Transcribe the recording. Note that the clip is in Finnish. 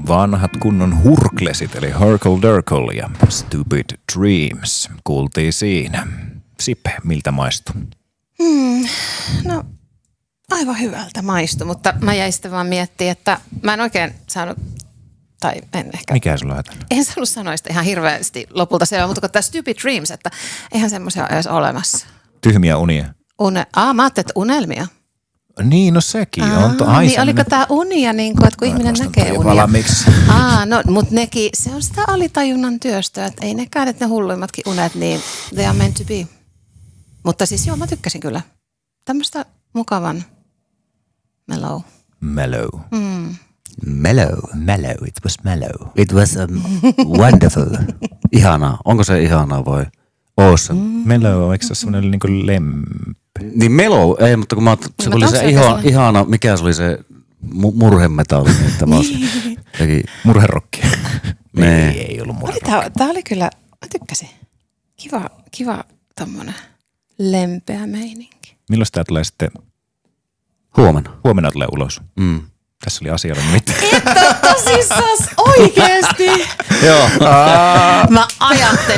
vanhat kunnon hurklesit, eli Hurkle Durkle ja Stupid Dreams kuultiin siinä. Sippe, miltä maistuu? No, aivan hyvältä maistui, mutta mä jäin sitten vaan miettimään, että mä en oikein saanut, tai en ehkä. Mikä sulla on? En saanut sanoa sitä ihan hirveästi lopulta selvä, mutta kun tämä Stupid Dreams, että eihän semmoisia edes olemassa. Tyhmiä unia. Mä ajattelin, että unelmia. Niin, no sekin on. Niin oliko tämä unia, niin kuin, että kun ihminen näkee unia? Valmiiksi. No, mutta nekin, se on sitä alitajunnan työstöä, että ei nekään, että ne hulluimmatkin unet, niin they are meant to be. Mutta siis joo, mä tykkäsin kyllä. Tämmöistä mukavan mellow. Mellow. Mellow. It was mellow. It was wonderful. Ihanaa. Onko se ihanaa vai awesome? Mellow, eikö se ole semmoinen niin kuin lempi? Niin mellow, ei, mutta kun se oli se ihana, mikä se oli se murhemetalli, niin tämä on se. Murherokki. Nee. Ei ollut murherokki. Tämä oli kyllä, mä tykkäsin. Kiva tommonen lempeä meininki. Milloin tämä tulee sitten? Huomenna. Huomenna tulee ulos. Tässä oli asioilla nimittäin. Et ole tosissas oikeesti. Joo. Mä ajattelin.